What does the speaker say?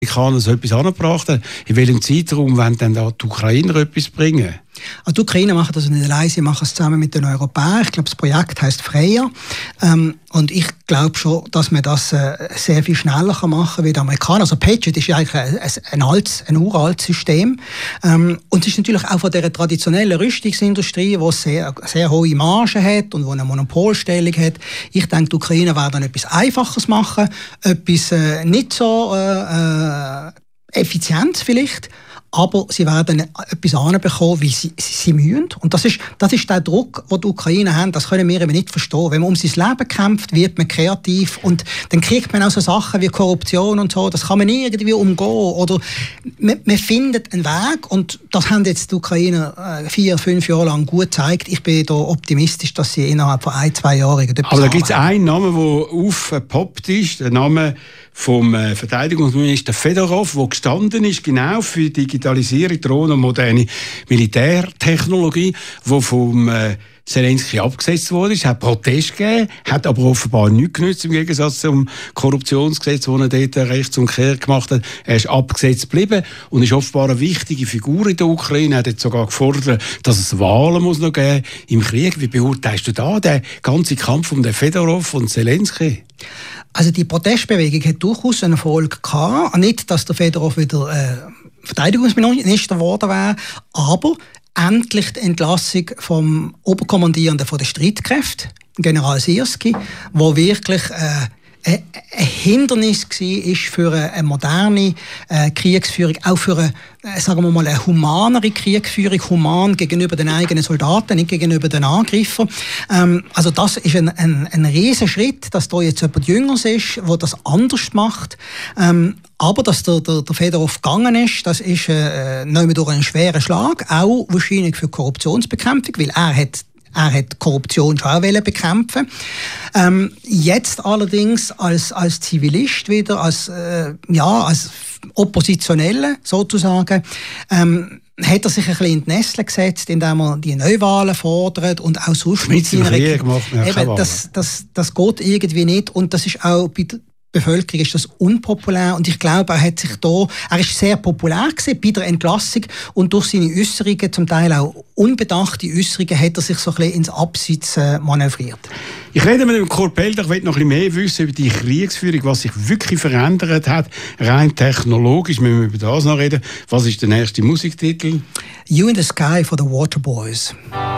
Amerikaner so etwas angebracht haben. In welchem Zeitraum wollen dann da die Ukrainer etwas bringen? Also die Ukrainer machen das nicht allein, sie machen es zusammen mit den Europäern. Ich glaube, das Projekt heisst Freya. Und ich glaube schon, dass man das sehr viel schneller machen kann wie die Amerikaner. Also Patriot ist ja eigentlich ein uraltes System. Und es ist natürlich auch von dieser traditionellen Rüstungsindustrie, die sehr, sehr hohe Margen hat und die eine Monopolstellung hat. Ich denke, die Ukrainer werden etwas Einfaches machen, etwas nicht so effizient vielleicht, aber sie werden etwas anbekommen, wie sie müssen. Und das ist der Druck, den die Ukrainer haben, das können wir eben nicht verstehen. Wenn man um sein Leben kämpft, wird man kreativ und dann kriegt man auch so Sachen wie Korruption und so, das kann man nie irgendwie umgehen. Oder man findet einen Weg und das haben jetzt die Ukrainer 4-5 Jahre lang gut gezeigt. Ich bin da optimistisch, dass sie innerhalb von 1-2 Jahren etwas Aber da gibt es einen Namen, der aufgepoppt ist, der Name vom Verteidigungsminister Fedorov, der gestanden ist, genau für Digitalisierung, Drohnen und moderne Militärtechnologie, die vom Zelensky abgesetzt wurde. Es hat Protest gegeben, hat aber offenbar nichts genützt, im Gegensatz zum Korruptionsgesetz, das er dort rechts und quer gemacht hat. Er ist abgesetzt geblieben und ist offenbar eine wichtige Figur in der Ukraine. Er hat jetzt sogar gefordert, dass es Wahlen muss noch geben im Krieg. Wie beurteilst du da den ganzen Kampf um den Fedorov und Zelensky? Also die Protestbewegung hat durchaus einen Erfolg gehabt. Nicht, dass der Fedorov wieder Verteidigungsminister geworden wäre, aber endlich die Entlassung vom Oberkommandierenden der Streitkräfte, General Sirski, wo wirklich ein Hindernis war für eine moderne Kriegsführung, auch für eine humanere Kriegsführung, human gegenüber den eigenen Soldaten, nicht gegenüber den Angreifern. Also das ist ein riesen Schritt, dass da jetzt jemand Jüngeres ist, der das anders macht. Aber dass der Fedorov gegangen ist, das ist nicht durch einen schweren Schlag, auch wahrscheinlich für Korruptionsbekämpfung, weil er hat Korruption schon auch bekämpfen. Jetzt allerdings als Zivilist wieder, als Oppositionelle sozusagen, hat er sich ein bisschen in die Nesseln gesetzt, indem er die Neuwahlen fordert und auch sonst mit seiner das geht irgendwie nicht und das ist auch bei der Bevölkerung ist das unpopulär und ich glaube, er ist sehr populär gewesen bei der Entlassung und durch seine Äußerungen, zum Teil auch unbedachte Äußerungen, hat er sich so ein bisschen ins Abseits manövriert. Ich rede mit dem Kurt Pelder, ich will noch ein bisschen mehr wissen über die Kriegsführung, was sich wirklich verändert hat, rein technologisch, müssen wir über das noch reden. Was ist der nächste Musiktitel? You in the Sky for the Waterboys.